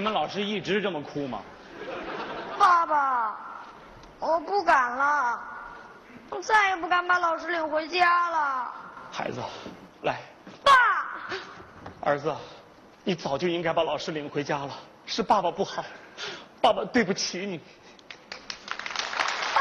们老师一直这么哭吗？ 爸爸，我不敢了，我再也不敢把老师领回家了。 孩子，来。 爸， 儿子，你早就应该把老师领回家了，是爸爸不好，爸爸对不起你。 爸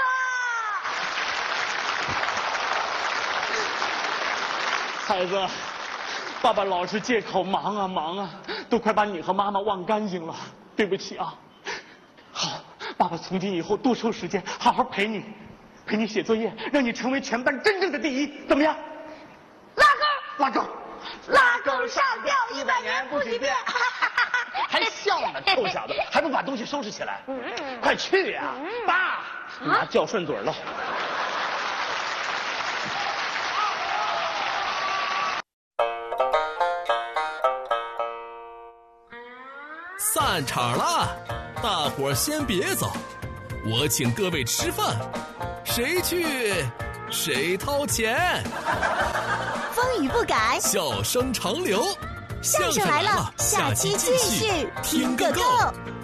爸，孩子，爸爸老是借口忙啊忙啊，都快把你和妈妈忘干净了，对不起啊。好，爸爸从今以后多抽时间，好好陪你写作业，让你成为全班真正的第一，怎么样？拉钩， 拉钩上吊100年不许变。 还笑呢，臭小子，还不把东西收拾起来？快去呀！爸，拿叫顺嘴了。 散场了，大伙儿先别走，我请各位吃饭，谁去谁掏钱。 风雨不改， 笑声长流。 相声来了，下期继续听个够。